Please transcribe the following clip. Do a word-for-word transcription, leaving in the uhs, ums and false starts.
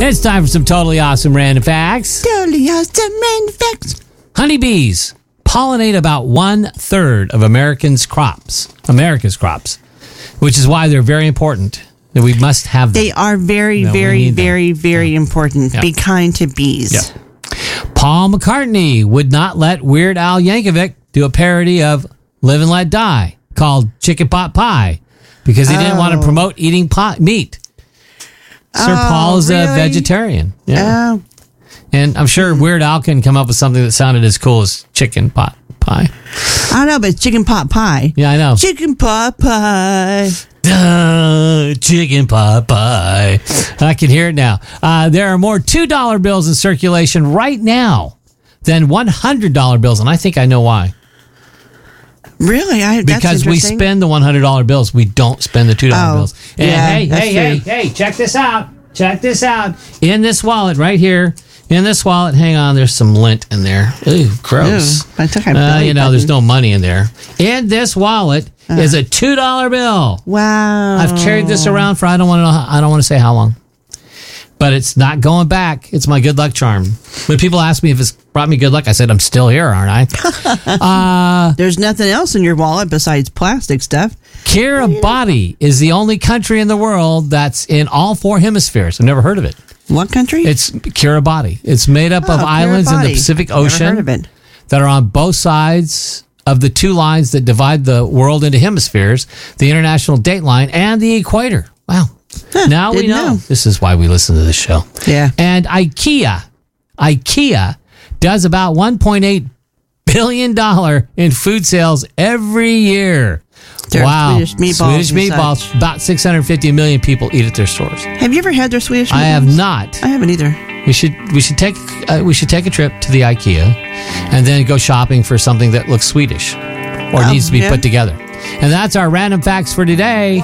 It's time for some totally awesome random facts. Totally awesome random facts. Honeybees pollinate about one third of Americans' crops. America's crops, which is why they're very important. That we must have them. They are very, No, we very, need them. very, very important. Yeah. Be kind to bees. Yeah. Paul McCartney would not let Weird Al Yankovic do a parody of Live and Let Die called Chicken Pot Pie because he didn't want to Oh. promote eating pot meat. Sir Oh, Paul is a really? vegetarian. Yeah. Oh, And I'm sure Weird Al can come up with something that sounded as cool as chicken pot pie. I don't know, but it's chicken pot pie. Yeah, I know. Chicken pot pie. Duh, chicken pot pie. I can hear it now. Uh, there are more two dollar bills in circulation right now than one hundred dollar bills. And I think I know why. Really? I, that's Because we interesting. spend the one hundred dollar bills. We don't spend the two dollar Oh, bills. And yeah, hey, that's hey, hey, true. hey, check this out. Check this out. In this wallet right here, in this wallet, hang on, there's some lint in there. Ooh, gross. Ew, I took my Uh, belly you know, there's button. no money in there. In this wallet is a two dollar bill. Wow. I've carried this around for I don't want to know how, I don't want to say how long. But it's not going back. It's my good luck charm. When people ask me if it's brought me good luck, I said I'm still here, aren't I? There's nothing else in your wallet besides plastic stuff. Kiribati is the only country in the world that's in all four hemispheres. I've never heard of it. What country? It's Kiribati. It's made up of Oh, islands in the Kiribati. Pacific Never Ocean heard of it. that are on both sides of the two lines that divide the world into hemispheres, the international date line and the equator. Wow. Huh, now we didn't know. know. This is why we listen to this show. Yeah. And IKEA, IKEA does about one point eight billion dollars in food sales every year. Their wow. Swedish meatballs Swedish and meatballs. such. About six hundred fifty million people eat at their stores. Have you ever had their Swedish meatballs? I have not. I haven't either. We should we should take uh, we should take a trip to the IKEA and then go shopping for something that looks Swedish or Oh, needs to be yeah. put together. And that's our random facts for today.